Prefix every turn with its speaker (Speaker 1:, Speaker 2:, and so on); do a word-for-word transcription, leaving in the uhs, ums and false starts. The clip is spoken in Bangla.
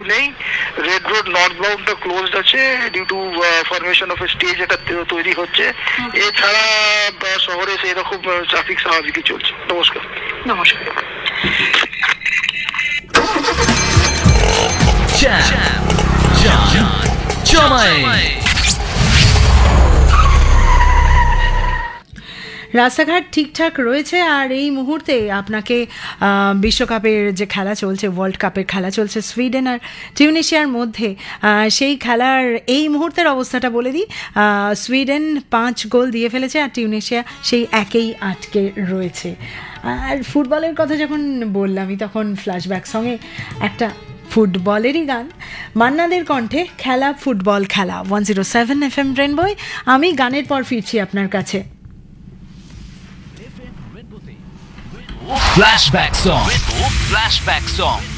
Speaker 1: নেই। রেড রোড নর্থ বাউন্ডটা ক্লোজড আছে due to formation of stage, এটা তৈরি হচ্ছে। এছাড়া শহরে সেই রকম ট্রাফিক স্বাভাবিকই চলছে। নমস্কার।
Speaker 2: নমস্কার। রাস্তাঘাট ঠিকঠাক রয়েছে, আর এই মুহূর্তে আপনাকে বিশ্বকাপের যে খেলা চলছে, ওয়ার্ল্ড কাপের খেলা চলছে সুইডেন আর টিউনিশিয়ার মধ্যে, সেই খেলার এই মুহূর্তের অবস্থাটা বলে দিই। সুইডেন পাঁচ গোল দিয়ে ফেলেছে আর টিউনিশিয়া সেই একেই আটকে রয়েছে। আর ফুটবলের কথা যখন বললামই তখন ফ্ল্যাশব্যাক সঙ্গে একটা ফুটবলেরই গান, মান্নাদের কণ্ঠে খেলা ফুটবল খেলা। One zero seven F M রেনবয়। আমি গানের পর ফিরছি আপনার কাছে।
Speaker 3: Flashback song. Flashback song.